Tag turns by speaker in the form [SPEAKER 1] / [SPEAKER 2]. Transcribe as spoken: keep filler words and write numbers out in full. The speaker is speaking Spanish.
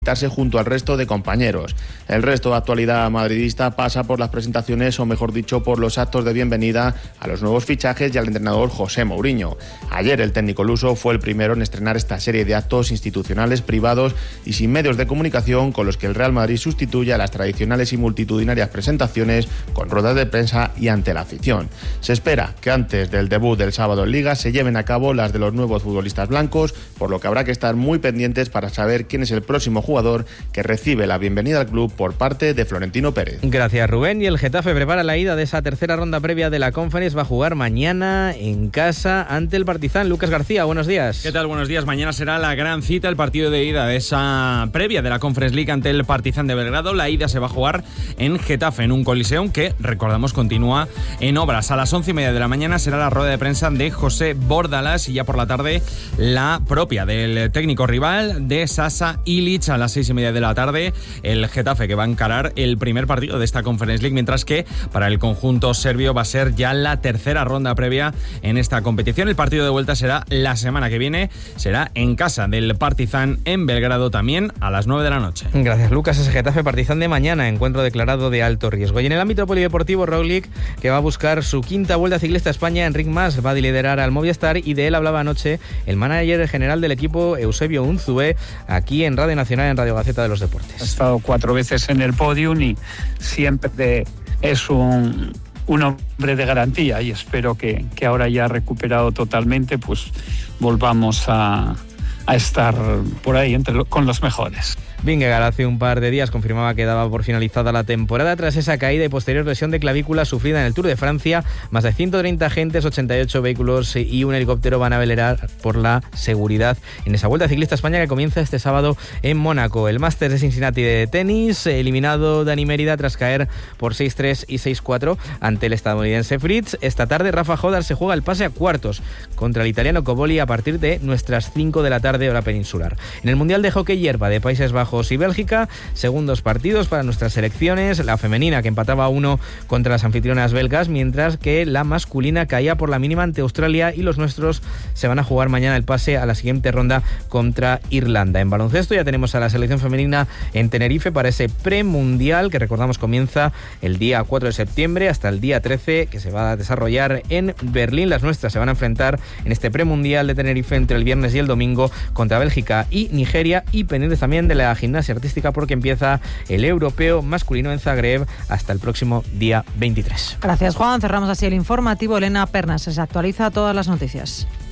[SPEAKER 1] felicitarse junto al resto de compañeros. El resto de actualidad madridista pasa por las presentaciones, o mejor dicho, por los actos de bienvenida a los nuevos fichajes y al entrenador José Mourinho. Ayer el técnico luso fue el primero en estrenar esta serie de actos institucionales, privados y sin medios de comunicación, con los que el Real Madrid sustituye a las tradicionales y multitudinarias presentaciones con ruedas de prensa y ante la afición. Se espera que antes del debut del sábado en Liga se lleven a cabo las de los nuevos futbolistas blancos, por lo que habrá que estar muy pendientes para saber quién es el próximo jugador que recibe la bienvenida al club por parte de Florentino Pérez.
[SPEAKER 2] Gracias, Rubén. Y el Getafe prepara la ida de esa tercera ronda previa de la Conference. Va a jugar mañana en casa ante el Partizan. Lucas García, buenos días.
[SPEAKER 3] ¿Qué tal? Buenos días. Mañana será la gran cita, el partido de ida de esa previa de la Conference League ante el Partizan de Belgrado. La ida se va a jugar en Getafe, en un Coliseum que, recordamos, continúa en obras. A las once y media de la mañana será la rueda de prensa de José Bordalas y ya por la tarde la propia del técnico rival, de Sasa Ilic. A las seis y media de la tarde el Getafe, que va a encarar el primer partido de esta Conference League, mientras que para el conjunto serbio va a ser ya la tercera ronda previa en esta competición. El partido de vuelta será la semana que viene, será en casa del Partizan en Belgrado, también a las nueve de la noche.
[SPEAKER 2] Gracias, Lucas. Ese Getafe Partizan de mañana, encuentro declarado de alto riesgo. Y en el ámbito polideportivo, Roglic, que va a buscar su quinta Vuelta Ciclista a España. Enric Mas va a liderar al Movistar y de él hablaba anoche el manager general del equipo, Eusebio Unzué, aquí en Radio Nacional, en Radio Gaceta de los Deportes.
[SPEAKER 4] Ha estado cuatro veces en el podium y siempre es un, un hombre de garantía, y espero que, que ahora ya recuperado totalmente, pues volvamos a, a estar por ahí entre lo, con los mejores.
[SPEAKER 2] Vingegaard hace un par de días confirmaba que daba por finalizada la temporada tras esa caída y posterior lesión de clavícula sufrida en el Tour de Francia. Más de ciento treinta agentes, ochenta y ocho vehículos y un helicóptero van a velar por la seguridad en esa Vuelta Ciclista a España que comienza este sábado en Mónaco. El Masters de Cincinnati de tenis, eliminado Dani Mérida tras caer por seis tres y seis cuatro ante el estadounidense Fritz. Esta tarde Rafa Jodar se juega el pase a cuartos contra el italiano Coboli a partir de nuestras cinco de la tarde hora peninsular. En el Mundial de Hockey Hierba de Países Bajos y Bélgica, segundos partidos para nuestras selecciones, la femenina que empataba a uno contra las anfitrionas belgas, mientras que la masculina caía por la mínima ante Australia, y los nuestros se van a jugar mañana el pase a la siguiente ronda contra Irlanda. En baloncesto ya tenemos a la selección femenina en Tenerife para ese premundial que, recordamos, comienza el día cuatro de septiembre hasta el día trece, que se va a desarrollar en Berlín. Las nuestras se van a enfrentar en este premundial de Tenerife entre el viernes y el domingo contra Bélgica y Nigeria, y pendientes también de la gimnasia artística porque empieza el europeo masculino en Zagreb hasta el próximo día veintitrés.
[SPEAKER 5] Gracias, Juan. Cerramos así el informativo. Elena Pernas se actualiza todas las noticias.